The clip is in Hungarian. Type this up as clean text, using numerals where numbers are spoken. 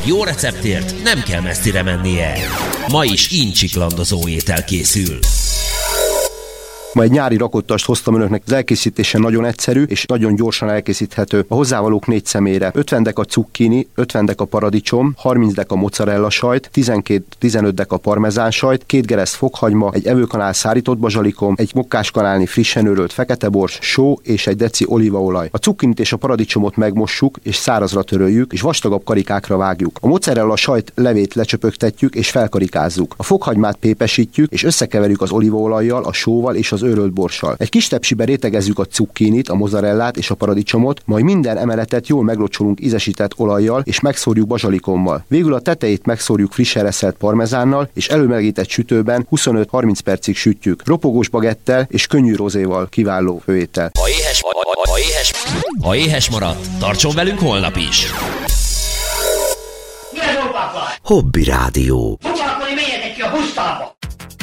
Egy jó receptért nem kell messzire mennie. Ma is incsiklandozó étel készül. Ma egy nyári rakottast hoztam önöknek, az elkészítése nagyon egyszerű és nagyon gyorsan elkészíthető. A hozzávalók 4 személyre: 50 deka cukkini, 50 deka paradicsom, 30 deka mozzarella sajt, 12-15 deka parmezán sajt, 2 gereszt fokhagyma, egy evőkanál szárított bazsalikom, egy mokkáskanálnyi frissen őrölt feketebors, só és egy deci olívaolaj. A cukkinit és a paradicsomot megmossuk és szárazra töröljük, és vastagabb karikákra vágjuk. A mozzarella sajt levét lecsöpögtetjük és felkarikázzuk. A fokhagymát pépesítjük és összekeverjük az olívaolajjal, a sóval és az őrölt borssal. Egy kis tepsibe rétegezzük a cukkinit, a mozzarellát és a paradicsomot, majd minden emeletet jól meglocsolunk ízesített olajjal és megszórjuk bazsalikommal. Végül a tetejét megszórjuk frissen reszelt parmezánnal, és előmelegített sütőben 25-30 percig sütjük. Ropogós bagettel és könnyű rozéval kiváló főétel. Ha éhes maradt, tartson velünk holnap is! Hobby Rádió. Foglalkozni, menjetek ki a busztába!